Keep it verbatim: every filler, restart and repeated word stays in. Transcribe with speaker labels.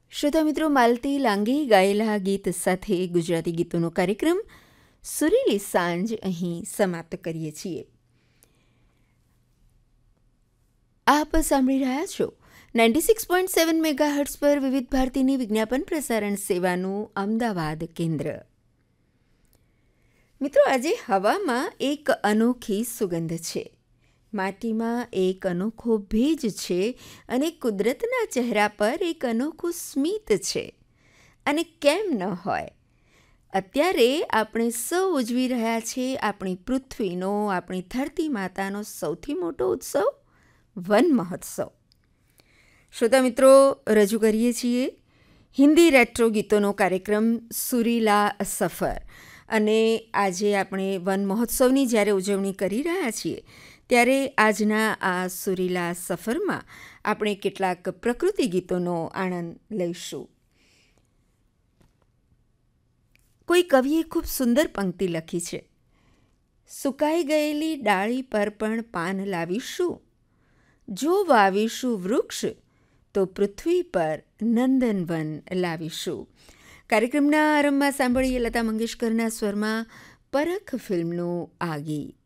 Speaker 1: શ્રોતા મિત્રો, માલતી લાંગે ગાયેલા ગીત સાથે ગુજરાતી ગીતોનો કાર્યક્રમ સુરીલી સાંજ અહીં સમાપ્ત કરીએ છીએ. આપ સાંભળી રહ્યા છો ninety six point seven mega hertz પર વિવિધ ભારતીની વિજ્ઞાપન પ્રસારણ સેવાનું અમદાવાદ કેન્દ્ર. મિત્રો, આજે હવામાં એક અનોખી સુગંધ છે, માટીમાં એક અનોખો ભેજ છે અને કુદરતના ચહેરા પર એક અનોખું સ્મિત છે. અને કેમ ન હોય? અત્યારે આપણે સૌ ઉજવી રહ્યા છીએ આપણી પૃથ્વીનો, આપણી ધરતી માતાનો સૌથી મોટો ઉત્સવ, વન મહોત્સવ. શ્રોતા મિત્રો, રજૂ કરીએ છીએ હિન્દી રેટ્રો ગીતોનો કાર્યક્રમ સુરીલા સફર. અને આજે આપણે વન મહોત્સવની જ્યારે ઉજવણી કરી રહ્યા છીએ ત્યારે આજના આ સુરીલા સફરમાં આપણે કેટલાક પ્રકૃતિ ગીતોનો આનંદ લઈશું. કોઈ કવિએ ખૂબ સુંદર પંક્તિ લખી છે, સુકાઈ ગયેલી ડાળી પર પણ પાન લાવીશું, જો વાવીશું વૃક્ષ તો પૃથ્વી પર નંદનવન લાવીશું. કાર્યક્રમના આરંભમાં સાંભળીએ લતા મંગેશકરના સ્વરમાં પરખ ફિલ્મનું આ ગીત.